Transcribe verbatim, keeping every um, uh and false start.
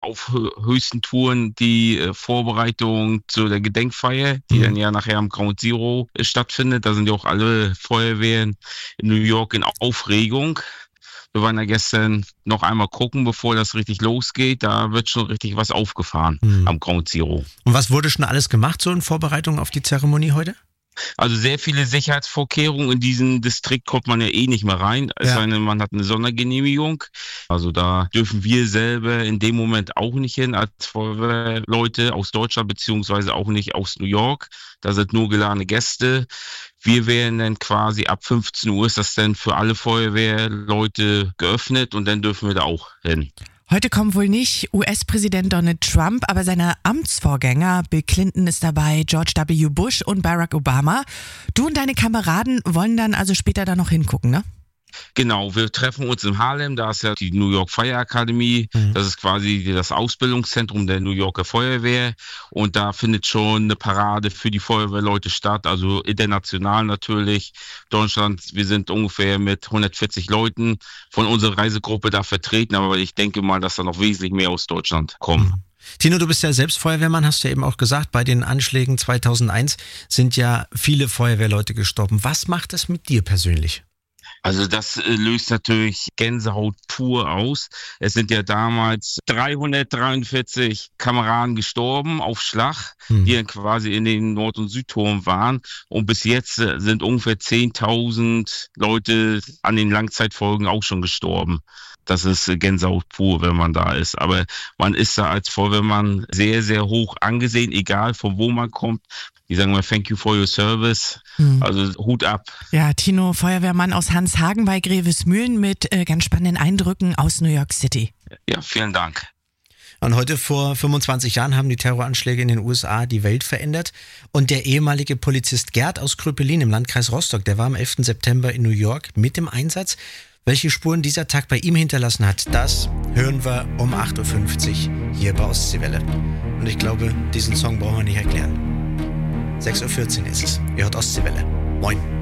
auf hö- höchsten Touren die äh, Vorbereitung zu der Gedenkfeier, die Mhm. dann ja nachher am Ground Zero äh, stattfindet. Da sind ja auch alle Feuerwehren in New York in Aufregung. Wir waren ja gestern noch einmal gucken, bevor das richtig losgeht. Da wird schon richtig was aufgefahren Mhm. am Ground Zero. Und was wurde schon alles gemacht so in Vorbereitung auf die Zeremonie heute? Also sehr viele Sicherheitsvorkehrungen. In diesen Distrikt kommt man ja eh nicht mehr rein, es Ja. sei denn, man hat eine Sondergenehmigung. Also da dürfen wir selber in dem Moment auch nicht hin als Feuerwehrleute aus Deutschland beziehungsweise auch nicht aus New York. Da sind nur geladene Gäste. Wir werden dann quasi ab fünfzehn Uhr ist das dann für alle Feuerwehrleute geöffnet und dann dürfen wir da auch hin. Heute kommen wohl nicht U S-Präsident Donald Trump, aber seine Amtsvorgänger Bill Clinton ist dabei, George W. Bush und Barack Obama. Du und deine Kameraden wollen dann also später da noch hingucken, ne? Genau, wir treffen uns in Harlem, da ist ja die New York Fire Academy, Mhm. das ist quasi das Ausbildungszentrum der New Yorker Feuerwehr und da findet schon eine Parade für die Feuerwehrleute statt, also international natürlich. Deutschland, wir sind ungefähr mit hundertvierzig Leuten von unserer Reisegruppe da vertreten, aber ich denke mal, dass da noch wesentlich mehr aus Deutschland kommen. Tino, du bist ja selbst Feuerwehrmann, hast du ja eben auch gesagt, bei den Anschlägen zweitausendeins sind ja viele Feuerwehrleute gestorben. Was macht das mit dir persönlich? Also das äh, löst natürlich Gänsehaut pur aus. Es sind ja damals dreihundertdreiundvierzig Kameraden gestorben auf Schlag, Hm. die dann quasi in den Nord- und Südturm waren. Und bis jetzt äh, sind ungefähr zehntausend Leute an den Langzeitfolgen auch schon gestorben. Das ist äh, Gänsehaut pur, wenn man da ist. Aber man ist da als Feuerwehrmann sehr, sehr hoch angesehen, egal von wo man kommt. Die sagen mal, thank you for your service. Mhm. Also Hut ab. Ja, Tino, Feuerwehrmann aus Hanshagen bei Grevesmühlen mit äh, ganz spannenden Eindrücken aus New York City. Ja, vielen Dank. Und heute vor fünfundzwanzig Jahren haben die Terroranschläge in den U S A die Welt verändert. Und der ehemalige Polizist Gerd aus Kröpelin im Landkreis Rostock, der war am elften September in New York mit im Einsatz. Welche Spuren dieser Tag bei ihm hinterlassen hat, das hören wir um acht Uhr fünfzig hier bei Ostseewelle. Und ich glaube, diesen Song brauchen wir nicht erklären. sechs Uhr vierzehn ist es. Ihr hört Ostseewelle. Moin.